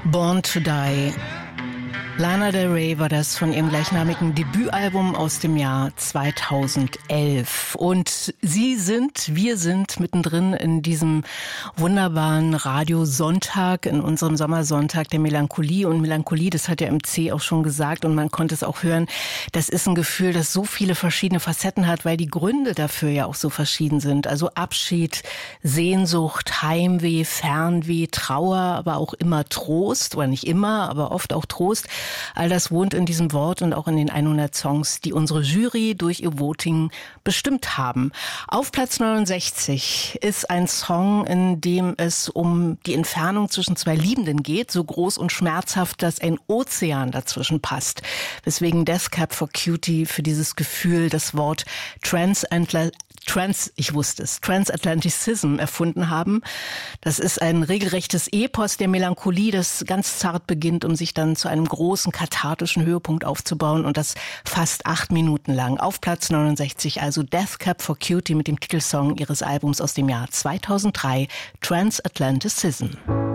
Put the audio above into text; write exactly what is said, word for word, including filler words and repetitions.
Born to Die. Lana Del Rey war das von ihrem gleichnamigen Debütalbum aus dem Jahr zweitausendelf. Und Sie sind, wir sind mittendrin in diesem wunderbaren Radiosonntag, in unserem Sommersonntag der Melancholie. Und Melancholie, das hat ja M C auch schon gesagt und man konnte es auch hören, das ist ein Gefühl, das so viele verschiedene Facetten hat, weil die Gründe dafür ja auch so verschieden sind. Also Abschied, Sehnsucht, Heimweh, Fernweh, Trauer, aber auch immer Trost, oder nicht immer, aber oft auch Trost. All das wohnt in diesem Wort und auch in den hundert Songs, die unsere Jury durch ihr Voting bestimmt haben. Auf Platz neunundsechzig ist ein Song, in dem es um die Entfernung zwischen zwei Liebenden geht, so groß und schmerzhaft, dass ein Ozean dazwischen passt. Weswegen Death Cab for Cutie für dieses Gefühl das Wort Transatlantic Trans, ich wusste es, Transatlanticism erfunden haben. Das ist ein regelrechtes Epos der Melancholie, das ganz zart beginnt, um sich dann zu einem großen kathartischen Höhepunkt aufzubauen und das fast acht Minuten lang. Auf Platz neunundsechzig also Death Cab for Cutie mit dem Titelsong ihres Albums aus dem Jahr zweitausenddrei, Transatlanticism.